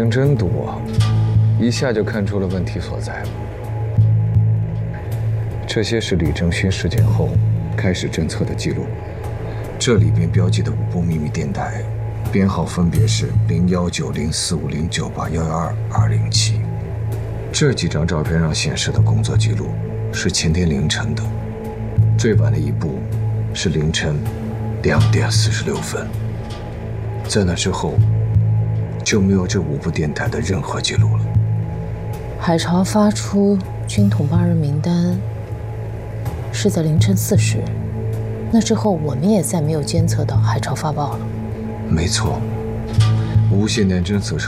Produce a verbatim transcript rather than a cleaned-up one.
人真多，一下就看出了问题所在了。这些是李正勋事件后开始侦测的记录，这里边标记的五部秘密电台，编号分别是零幺九零四五零九八幺幺二二零七。这几张照片上显示的工作记录是前天凌晨的，最晚的一部是凌晨两点四十六分。在那之后，就没有这五部电台的任何记录了。 海潮发出军统八人名单是在凌晨四时，那之后我们也再没有监测到海潮发报了。 没错，无线电侦测车